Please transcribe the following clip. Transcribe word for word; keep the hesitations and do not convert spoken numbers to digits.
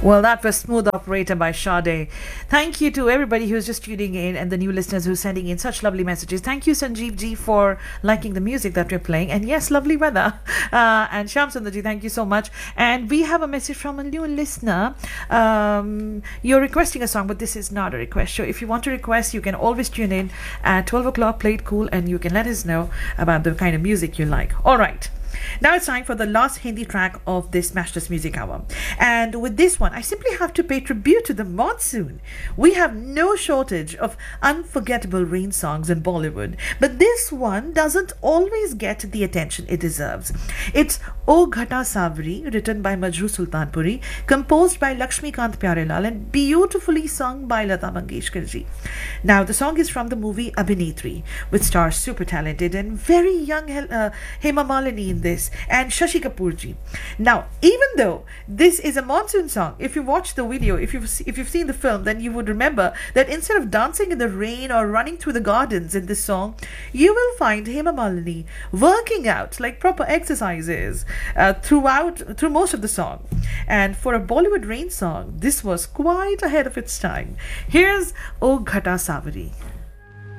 Well, that was Smooth Operator by Sade. Thank you to everybody who's just tuning in and the new listeners who's sending in such lovely messages. Thank you, Sanjeev ji, for liking the music that we're playing. And yes, lovely weather. Uh, and Shyam Sundar ji, thank you so much. And we have a message from a new listener. Um, you're requesting a song, but this is not a request show. If you want to request, you can always tune in at twelve o'clock, play it cool, and you can let us know about the kind of music you like. All right. Now it's time for the last Hindi track of this Matchless Music Hour. And with this one, I simply have to pay tribute to the monsoon. We have no shortage of unforgettable rain songs in Bollywood, but this one doesn't always get the attention it deserves. It's O Ghata Savri, written by Majroo Sultanpuri, composed by Lakshmikant Pyarelal, and beautifully sung by Lata Mangeshkar ji. Now, the song is from the movie Abhinetri, which stars super talented and very young uh, Hema Malini in this, and Shashi Kapoor ji. Now, even though this is a monsoon song, if you watch the video, if you've if you've seen the film, then you would remember that instead of dancing in the rain or running through the gardens in this song, you will find Hema Malini working out like proper exercises uh, throughout through most of the song. And for a Bollywood rain song, this was quite ahead of its time. Here's O Ghata Savri.